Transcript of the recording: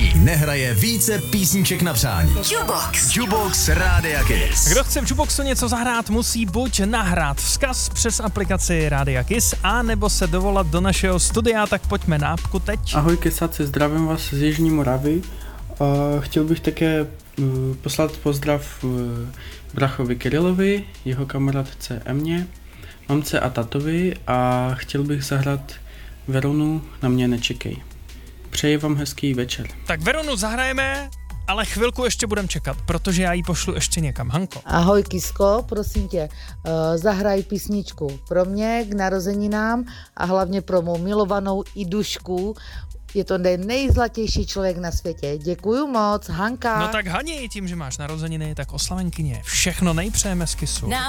který nehraje více písniček na přání. Jukebox Rádia Kiss. Kdo chce v Jukeboxu něco zahrát, musí buď nahrát vzkaz přes aplikaci Rádia Kiss, a nebo se dovolat do našeho studia, tak pojďme na apku teď. Ahoj kesáci, zdravím vás z Jižní Moravy. Chtěl bych také poslat pozdrav brachovi Kirilovi, jeho kamarádce Emě, mamce a tatovi, a chtěl bych zahrát Veronu Na mě nečekej. Přeji vám hezký večer. Tak Veronu zahrajeme, ale chvilku ještě budem čekat, protože já ji pošlu ještě někam. Hanko. Ahoj Kisko, prosím tě, zahraj písničku pro mě k narozeninám a hlavně pro mou milovanou Idušku. Je to nejzlatější člověk na světě. Děkuju moc, Hanka. No tak Hani, tím, že máš narozeniny, tak oslavenkyně všechno nejpřejeme z Kissu.